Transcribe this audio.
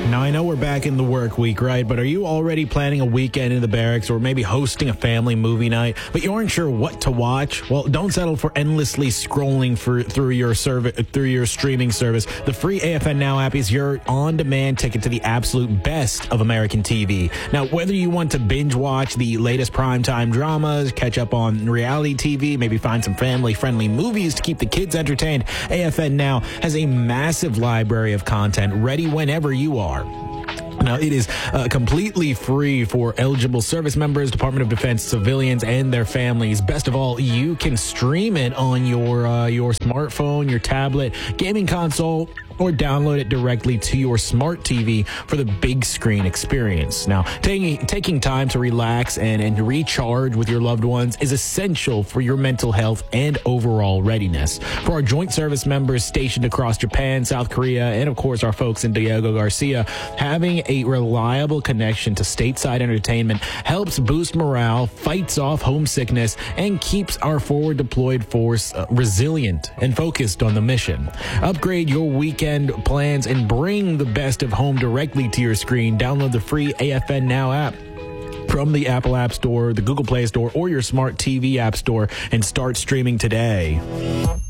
Now, I know we're back in the work week, right? But are you already planning a weekend in the barracks or maybe hosting a family movie night, but you aren't sure what to watch? Well, don't settle for endlessly scrolling through your streaming service. The free AFN Now app is your on-demand ticket to the absolute best of American TV. Now, whether you want to binge watch the latest primetime dramas, catch up on reality TV, maybe find some family-friendly movies to keep the kids entertained, AFN Now has a massive library of content ready whenever you are. Now, it is completely free for eligible service members, Department of Defense, civilians, and their families. Best of all, you can stream it on your smartphone, your tablet, gaming console, or download it directly to your smart TV for the big screen experience. Now, taking time to relax and recharge with your loved ones is essential for your mental health and overall readiness. For our joint service members stationed across Japan, South Korea, and of course our folks in Diego Garcia, having a reliable connection to stateside entertainment helps boost morale, fights off homesickness, and keeps our forward deployed force resilient and focused on the mission. Upgrade your weekend plans and bring the best of home directly to your screen. Download the free AFN Now app from the Apple App Store, the Google Play Store, or your smart TV app store and start streaming today.